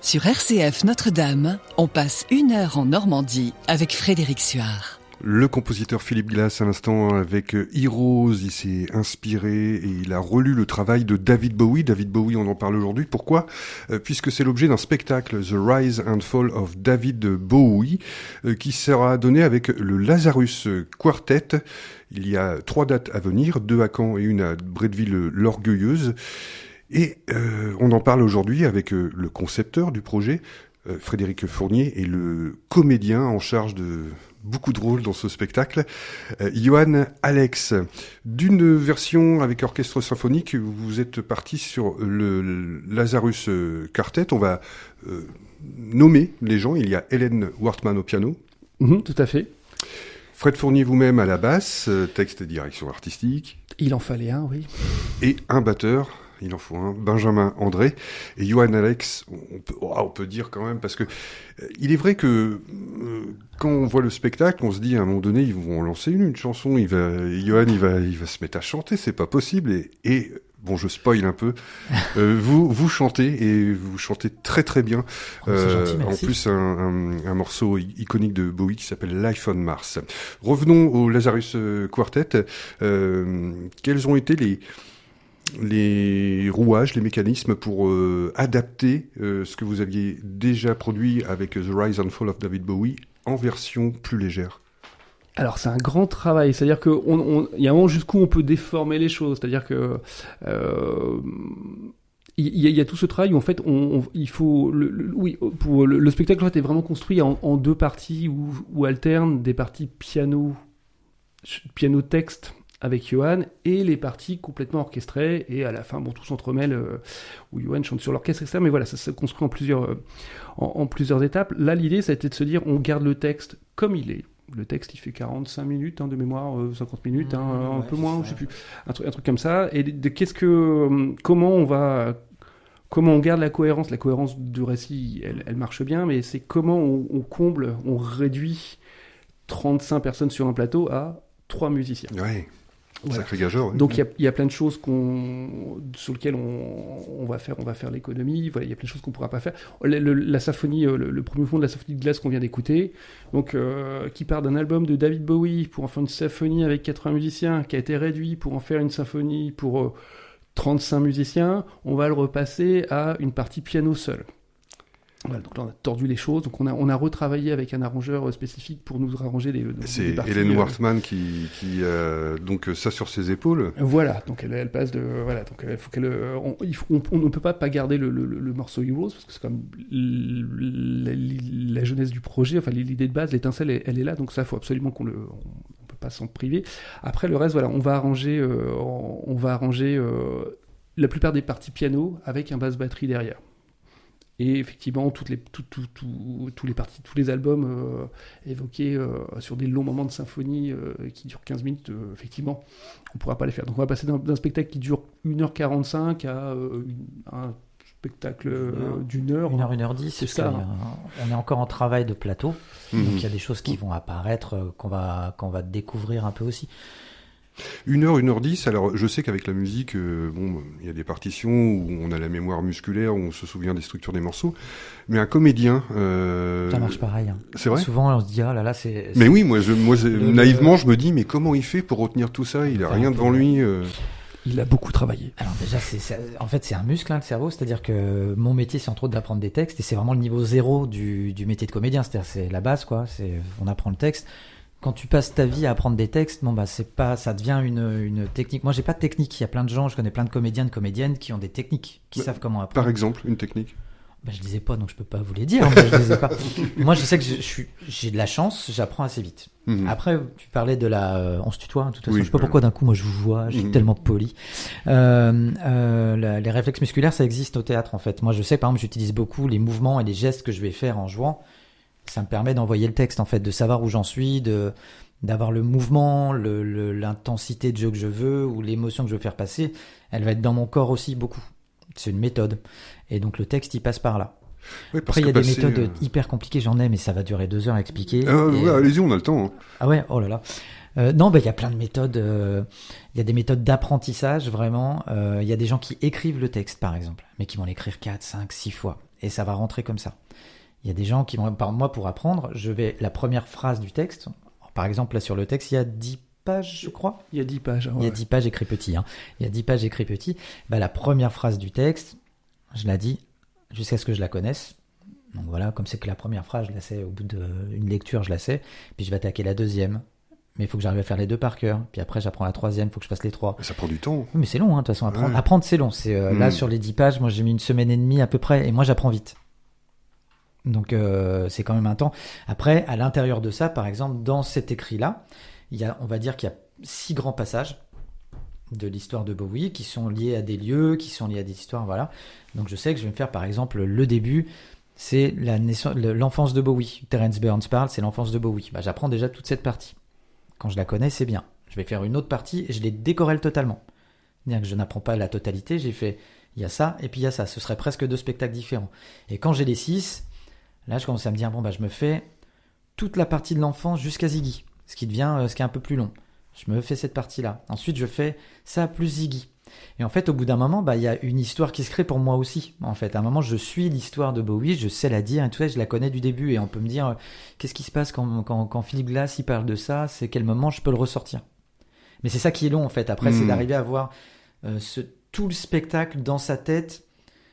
Sur RCF Notre-Dame, on passe 1 heure en Normandie avec Frédéric Suard. Le compositeur Philippe Glass, à l'instant, avec Heroes, il s'est inspiré et il a relu le travail de David Bowie. David Bowie, on en parle aujourd'hui. Pourquoi ? Puisque c'est l'objet d'un spectacle, The Rise and Fall of David Bowie, qui sera donné avec le Lazarus Quartet. Il y a 3 dates à venir, 2 à Caen et 1 à Bretteville-l'Orgueilleuse. Et on en parle aujourd'hui avec le concepteur du projet, Frédéric Fournier, et le comédien en charge de beaucoup de rôles dans ce spectacle, Johan Alex. D'une version avec orchestre symphonique, vous êtes parti sur le Lazarus Quartet. On va nommer les gens. Il y a Hélène Wortmann au piano. Tout à fait. Fred Fournier vous-même à la basse, texte et direction artistique. Il en fallait un, oui. Et un batteur. Il en faut un, Benjamin André et Johan Alex, on peut dire quand même, parce que il est vrai que quand on voit le spectacle, on se dit à un moment donné, ils vont en lancer une chanson, Johan il va se mettre à chanter, c'est pas possible, et bon, je spoil un peu, vous chantez, et vous chantez très très bien, c'est gentil, en merci. plus un morceau iconique de Bowie qui s'appelle Life on Mars. Revenons au Lazarus Quartet, quels ont été les rouages, les mécanismes pour adapter ce que vous aviez déjà produit avec The Rise and Fall of David Bowie en version plus légère? Alors c'est un grand travail, c'est-à-dire qu'il y a un moment jusqu'où on peut déformer les choses, c'est-à-dire que il y a tout ce travail où en fait il faut pour le spectacle en fait, est vraiment construit en 2 parties où alternent des parties piano texte avec Johan, et les parties complètement orchestrées, et à la fin, tout s'entremêle, où Johan chante sur l'orchestre, etc. Mais voilà, ça se construit en plusieurs étapes. Là, l'idée, ça a été de se dire, on garde le texte comme il est. Le texte, il fait 45 minutes, de mémoire, 50 minutes, un peu moins, je sais plus, un truc comme ça. Et comment on garde la cohérence. La cohérence du récit, elle marche bien, mais c'est comment on comble, on réduit 35 personnes sur un plateau à 3 musiciens. Ouais. Voilà. Sacré gageur. Ouais. Donc il y a plein de choses sur lesquelles on va faire l'économie. Voilà, il y a plein de choses qu'on pourra pas faire. La symphonie, le premier mouvement de la symphonie de Glass qu'on vient d'écouter, donc qui part d'un album de David Bowie pour en faire une symphonie avec 80 musiciens, qui a été réduit pour en faire une symphonie pour 35 musiciens. On va le repasser à une partie piano seul. Voilà, donc là on a tordu les choses, donc on a retravaillé avec un arrangeur spécifique pour nous arranger les c'est parties, Hélène Wortmann qui donc ça sur ses épaules. Voilà, donc elle passe de donc il faut on ne peut pas garder le morceau Heroes, parce que c'est comme la jeunesse du projet, enfin l'idée de base, l'étincelle elle est là, donc ça faut absolument on peut pas s'en priver. Après le reste, voilà, on va arranger la plupart des parties piano avec un basse batterie derrière. Et effectivement, tous les albums évoqués sur des longs moments de symphonie qui durent 15 minutes, effectivement, on ne pourra pas les faire. Donc on va passer d'un spectacle qui dure 1h45 à un spectacle d'1 heure. 1h10, c'est ça. On est encore en travail de plateau, Mmh. donc il y a des choses qui vont apparaître, qu'on va découvrir un peu aussi. 1h10, alors je sais qu'avec la musique, il y a des partitions où on a la mémoire musculaire, où on se souvient des structures des morceaux, mais un comédien... Ça marche pareil. Hein. C'est vrai ? Souvent on se dit, ah là là, c'est... Mais oui, naïvement, je me dis, mais comment il fait pour retenir tout ça ? Il a rien devant lui. Il a beaucoup travaillé. Alors déjà, en fait, c'est un muscle, le cerveau, c'est-à-dire que mon métier, c'est entre autres d'apprendre des textes, et c'est vraiment le niveau 0 du métier de comédien, c'est-à-dire c'est la base, quoi, on apprend le texte. Quand tu passes ta vie à apprendre des textes, ça devient une technique. Moi, j'ai pas de technique. Il y a plein de gens, je connais plein de comédiens, de comédiennes qui ont des techniques, qui savent comment apprendre. Par exemple, une technique. Je les ai pas, donc je peux pas vous les dire. Mais je les ai pas. Moi, je sais que j'ai de la chance, j'apprends assez vite. Mmh. Après, tu parlais de on se tutoie, de toute façon. Oui, Je sais pas pourquoi d'un coup, moi, je vous vois, je suis tellement poli. Les réflexes musculaires, ça existe au théâtre, en fait. Moi, je sais, par exemple, j'utilise beaucoup les mouvements et les gestes que je vais faire en jouant. Ça me permet d'envoyer le texte, en fait, de savoir où j'en suis, d'avoir le mouvement, l'intensité de jeu que je veux, ou l'émotion que je veux faire passer. Elle va être dans mon corps aussi, beaucoup. C'est une méthode. Et donc, le texte, il passe par là. Oui, après, il y a des méthodes hyper compliquées, j'en ai, mais ça va durer 2 heures à expliquer. Ouais, allez-y, on a le temps. Hein. Ah ouais, oh là là. Non, il y a plein de méthodes. Il y a des méthodes d'apprentissage, vraiment. Il y a des gens qui écrivent le texte, par exemple, mais qui vont l'écrire 4, 5, 6 fois. Et ça va rentrer comme ça. Il y a des gens qui vont... Par moi, pour apprendre, la première phrase du texte, par exemple, là, sur le texte, il y a 10 pages, je crois. Il y a 10 pages. Ouais. Il y a 10 pages écrit petit. Hein. Il y a 10 pages écrit petit. La première phrase du texte, je la dis jusqu'à ce que je la connaisse. Donc voilà, comme c'est que la première phrase, je la sais, au bout d'une lecture, je la sais. Puis je vais attaquer la deuxième. Mais il faut que j'arrive à faire les 2 par cœur. Puis après, j'apprends la troisième, il faut que je fasse les 3. Ça prend du temps. Oui, mais c'est long, de toute façon. Apprendre, c'est long. Là, sur les 10 pages, moi, j'ai mis 1 semaine et demie à peu près. Et moi, j'apprends vite. Donc, c'est quand même un temps. Après, à l'intérieur de ça, par exemple, dans cet écrit-là, on va dire qu'il y a 6 grands passages de l'histoire de Bowie qui sont liés à des lieux, qui sont liés à des histoires, voilà. Donc, je sais que je vais me faire, par exemple, le début... C'est l'enfance de Bowie. Terence Burns parle, c'est l'enfance de Bowie. J'apprends déjà toute cette partie. Quand je la connais, c'est bien. Je vais faire une autre partie et je les décorrèle totalement. C'est-à-dire que je n'apprends pas la totalité, j'ai fait, il y a ça et puis il y a ça. Ce serait presque 2 spectacles différents. Et quand j'ai les 6, là je commence à me dire, je me fais toute la partie de l'enfance jusqu'à Ziggy, ce qui est un peu plus long. Je me fais cette partie-là. Ensuite, je fais ça plus Ziggy. Et en fait, au bout d'un moment, il y a une histoire qui se crée pour moi aussi. En fait, à un moment, je suis l'histoire de Bowie, je sais la dire et tout ça, je la connais du début. Et on peut me dire, qu'est-ce qui se passe quand Philip Glass il parle de ça, c'est quel moment je peux le ressortir. Mais c'est ça qui est long, en fait. Après, c'est d'arriver à voir tout le spectacle dans sa tête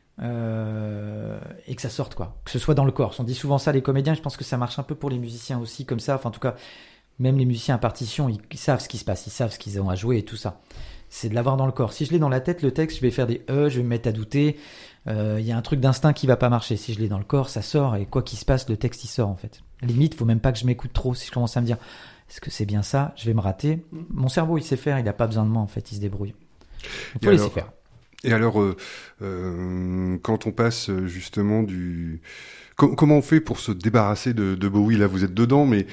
et que ça sorte, quoi. Que ce soit dans le corps. On dit souvent ça, les comédiens. Je pense que ça marche un peu pour les musiciens aussi, comme ça. Enfin, en tout cas, même les musiciens à partition, ils savent ce qui se passe, ils savent ce qu'ils ont à jouer et tout ça. C'est de l'avoir dans le corps. Si je l'ai dans la tête, le texte, je vais faire des je vais me mettre à douter. Il y a un truc d'instinct qui va pas marcher. Si je l'ai dans le corps, ça sort et quoi qu'il se passe, le texte il sort en fait. Limite, faut même pas que je m'écoute trop. Si je commence à me dire, est-ce que c'est bien ça, je vais me rater. Mon cerveau, il sait faire. Il a pas besoin de moi en fait. Il se débrouille. Il faut laisser faire. Et alors, quand on passe justement du... Comment on fait pour se débarrasser de Bowie? Là, vous êtes dedans, mais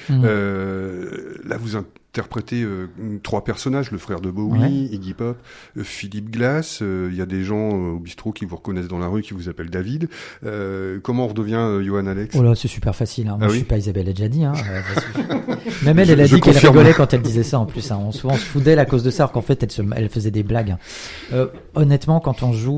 là, vous interprétez 3 personnages, le frère de Bowie, Iggy Pop, Philip Glass. Il y a des gens au bistrot qui vous reconnaissent dans la rue, qui vous appellent David. Comment on redevient Johan Alex? Oh là, c'est super facile. Moi, je suis pas Isabelle Adjani. Même Je elle a dit qu'elle confirme. rigolait quand elle disait ça en plus. Souvent, on se fout d'elle à cause de ça, alors qu'en fait, elle faisait des blagues. Honnêtement, quand on joue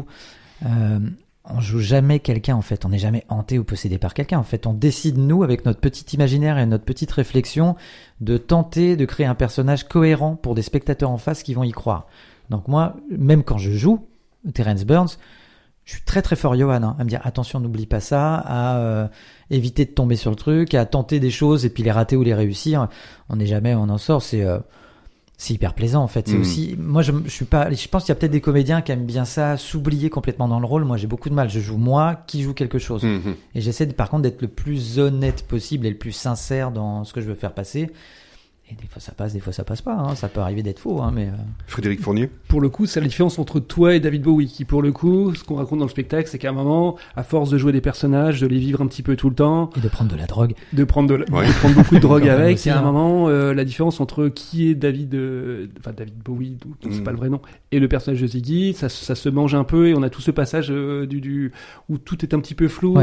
jamais quelqu'un en fait, on n'est jamais hanté ou possédé par quelqu'un en fait, on décide nous avec notre petit imaginaire et notre petite réflexion de tenter de créer un personnage cohérent pour des spectateurs en face qui vont y croire. Donc moi, même quand je joue Terence Burns, je suis très très fort Johan, à me dire attention, n'oublie pas ça, à éviter de tomber sur le truc, à tenter des choses et puis les rater ou les réussir. On en sort, c'est hyper plaisant en fait. C'est aussi, moi je pense qu'il y a peut-être des comédiens qui aiment bien ça, s'oublier complètement dans le rôle. Moi j'ai beaucoup de mal, je joue moi qui joue quelque chose. Et j'essaie par contre d'être le plus honnête possible et le plus sincère dans ce que je veux faire passer. Et des fois ça passe, des fois ça passe pas. Ça peut arriver d'être faux, mais. Frédéric Fournier. Pour le coup, c'est la différence entre toi et David Bowie, qui pour le coup, ce qu'on raconte dans le spectacle, c'est qu'à un moment, à force de jouer des personnages, de les vivre un petit peu tout le temps, et de prendre de la drogue, de prendre beaucoup de drogue avec, aussi, il y a un moment, la différence entre qui est David Bowie, donc c'est pas le vrai nom, et le personnage de Ziggy, ça se mange un peu, et on a tout ce passage où tout est un petit peu flou,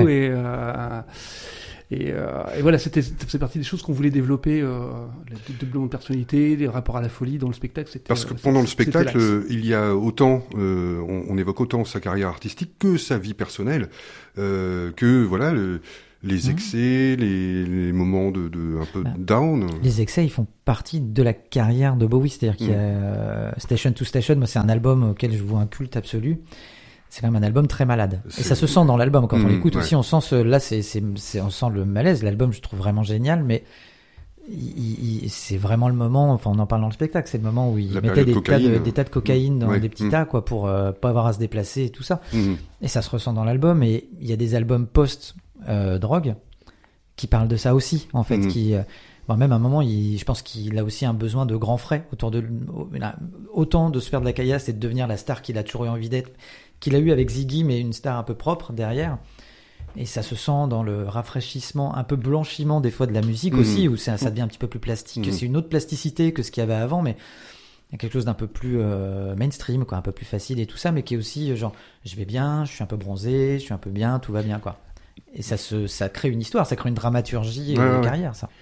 et voilà, ça fait partie des choses qu'on voulait développer, le doublement de personnalité, les rapports à la folie dans le spectacle. Parce que pendant le spectacle, il y a autant, on évoque autant sa carrière artistique que sa vie personnelle, que voilà les excès, les moments de un peu down. Les excès, ils font partie de la carrière de Bowie, c'est-à-dire qu'il y a Station to Station. Moi, c'est un album auquel je vois un culte absolu. C'est quand même un album très malade. Et ça se sent dans l'album. Quand on l'écoute aussi, on sent on sent le malaise. L'album, je trouve vraiment génial, mais c'est vraiment le moment, enfin, on en parle dans le spectacle, c'est le moment où il mettait des tas de cocaïne dans des petits tas, quoi, pour pas avoir à se déplacer et tout ça. Et ça se ressent dans l'album. Et il y a des albums post-drogue qui parlent de ça aussi, en fait, même à un moment, je pense qu'il a aussi un besoin de grands frais autour de autant de se faire de la caillasse et de devenir la star qu'il a toujours eu envie d'être, qu'il a eu avec Ziggy, mais une star un peu propre derrière. Et ça se sent dans le rafraîchissement, un peu blanchiment des fois de la musique aussi, où ça devient un petit peu plus plastique. C'est une autre plasticité que ce qu'il y avait avant, mais il y a quelque chose d'un peu plus mainstream, quoi, un peu plus facile et tout ça, mais qui est aussi genre, je vais bien, je suis un peu bronzé, je suis un peu bien, tout va bien, quoi. Et ça crée une histoire, ça crée une dramaturgie de carrière, ça.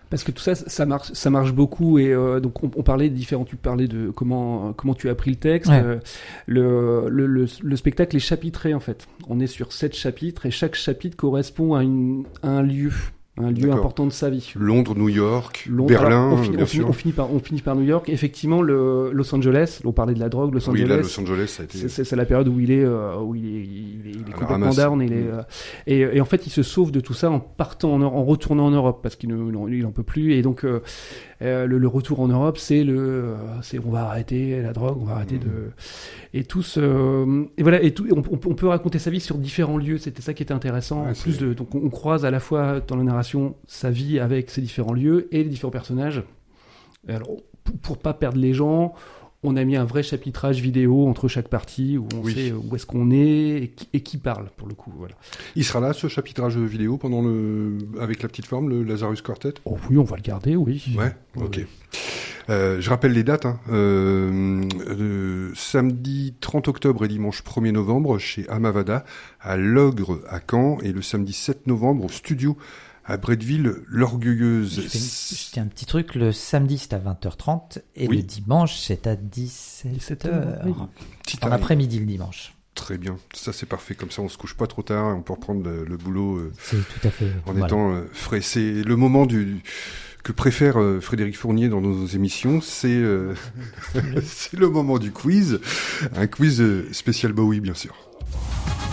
Parce que tout ça, ça marche beaucoup. Et donc, on parlait de différents. Tu parlais de comment tu as appris le texte. Ouais. Le spectacle est chapitré en fait. On est sur 7 chapitres et chaque chapitre correspond à un lieu. Un lieu important de sa vie. Londres, New York, Berlin, bien sûr. On finit par New York. Effectivement, Los Angeles. On parlait de la drogue. Los Angeles. Oui, là, Los Angeles, ça a été. C'est la période où il est complètement down. Et en fait, il se sauve de tout ça en retournant en Europe parce qu'il en peut plus. Et donc, le retour en Europe, c'est on va arrêter la drogue, on va arrêter et voilà. Et tout, on peut raconter sa vie sur différents lieux. C'était ça qui était intéressant. Ouais, en plus donc on croise à la fois dans la narration sa vie avec ces différents lieux et les différents personnages. Alors, pour pas perdre les gens, on a mis un vrai chapitrage vidéo entre chaque partie où on sait où est-ce qu'on est et qui parle pour le coup. Voilà. Il sera là ce chapitrage vidéo avec la petite forme, le Lazarus Quartet. Oh oui, on va le garder, oui. Ouais, ok. Je rappelle les dates. Samedi 30 octobre et dimanche 1er novembre chez Amavada à Logre à Caen et le samedi 7 novembre au studio à Bretteville, l'Orgueilleuse. Je dis un petit truc, le samedi c'est à 20h30 et le dimanche c'est à 17h. En après-midi le dimanche. Très bien, ça c'est parfait, comme ça on se couche pas trop tard et on peut reprendre le boulot c'est tout à fait, étant frais. C'est le moment que préfère Frédéric Fournier dans nos émissions, c'est c'est le moment du quiz, un quiz spécial Bowie bien sûr.